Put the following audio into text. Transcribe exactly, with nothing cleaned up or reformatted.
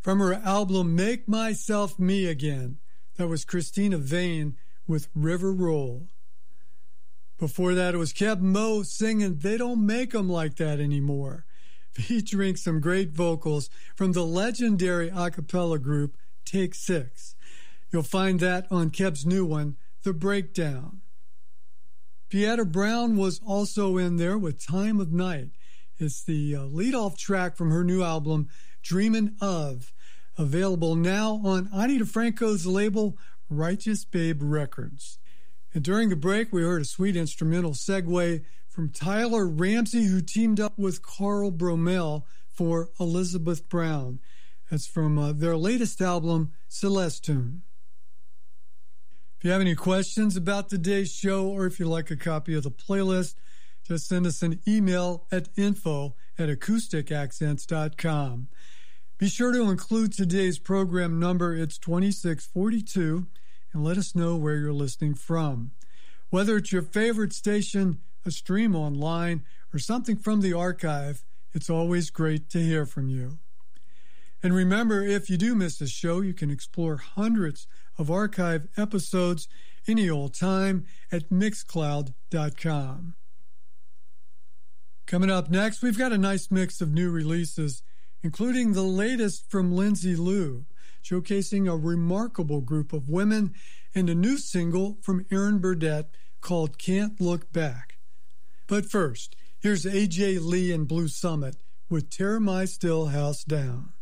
From her album Make Myself Me Again, that was Christina Vane with River Roll. Before that, it was Keb Mo singing They Don't Make 'Em Like That Anymore, featuring some great vocals from the legendary a cappella group Take Six. You'll find that on Keb's new one, The Breakdown. Pieta Brown was also in there with Time of Night. It's the uh, lead-off track from her new album, Dreamin' Of, available now on Ani DeFranco's label, Righteous Babe Records. And during the break, we heard a sweet instrumental segue from Tyler Ramsey, who teamed up with Carl Bromell for Elizabeth Brown. That's from uh, their latest album, Celestune. If you have any questions about today's show, or if you'd like a copy of the playlist, just send us an email at info at acoustic accents dot com. Be sure to include today's program number. It's twenty-six forty-two, and let us know where you're listening from. Whether it's your favorite station, a stream online, or something from the archive, it's always great to hear from you. And remember, if you do miss a show, you can explore hundreds of archive episodes any old time at mixcloud dot com. Coming up next, we've got a nice mix of new releases, including the latest from Lindsay Lou, showcasing a remarkable group of women, and a new single from Aaron Burdett called Can't Look Back. But first, here's A J Lee and Blue Summit with Tear My Still House Down.